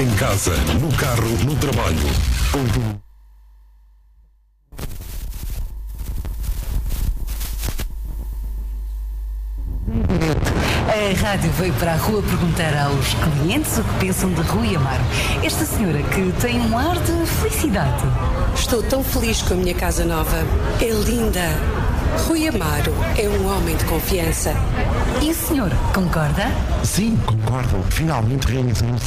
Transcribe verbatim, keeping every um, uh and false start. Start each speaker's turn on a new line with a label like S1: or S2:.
S1: Em casa, no carro, no trabalho.
S2: A rádio veio para a rua perguntar aos clientes o que pensam de Rui Amaro. Esta senhora que tem um ar de felicidade.
S3: Estou tão feliz com a minha casa nova. É linda. Rui Amaro é um homem de confiança.
S2: E o senhor, concorda?
S4: Sim, concordo. Finalmente realizamos